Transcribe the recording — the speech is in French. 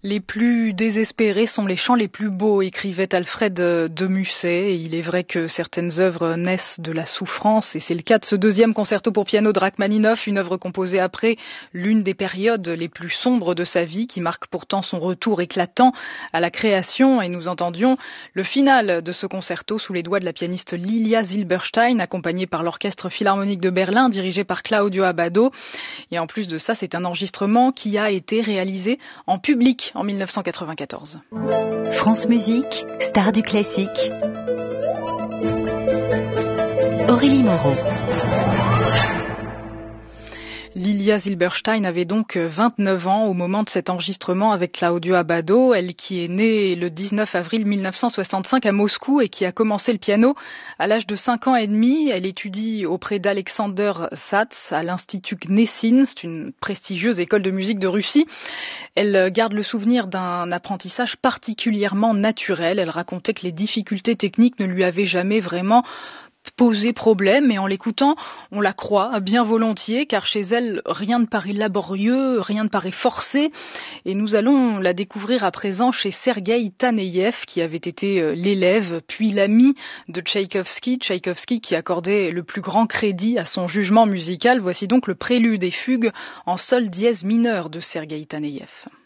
Les plus désespérés sont les chants les plus beaux, écrivait Alfred de Musset. Et il est vrai que certaines œuvres naissent de la souffrance, et c'est le cas de ce deuxième concerto pour piano de Rachmaninoff, une œuvre composée après l'une des périodes les plus sombres de sa vie, qui marque pourtant son retour éclatant à la création. Et nous entendions le final de ce concerto sous les doigts de la pianiste Lilia Silberstein, accompagnée par l'Orchestre Philharmonique de Berlin, dirigé par Claudio Abbado. Et en plus de ça, c'est un enregistrement qui a été réalisé en public en 1994. France Musique, star du classique. Aurélie Moreau. Lilia Silberstein avait donc 29 ans au moment de cet enregistrement avec Claudio Abbado, elle qui est née le 19 avril 1965 à Moscou et qui a commencé le piano à l'âge de 5 ans et demi. Elle étudie auprès d'Alexander Satz à l'Institut Gnessine, c'est une prestigieuse école de musique de Russie. Elle garde le souvenir d'un apprentissage particulièrement naturel. Elle racontait que les difficultés techniques ne lui avaient jamais vraiment poser problème, et en l'écoutant, on la croit bien volontiers, car chez elle, rien ne paraît laborieux, rien ne paraît forcé, et nous allons la découvrir à présent chez Sergueï Taneïev, qui avait été l'élève, puis l'ami de Tchaïkovski qui accordait le plus grand crédit à son jugement musical. Voici donc le prélude et fugue en sol dièse mineur de Sergueï Taneïev.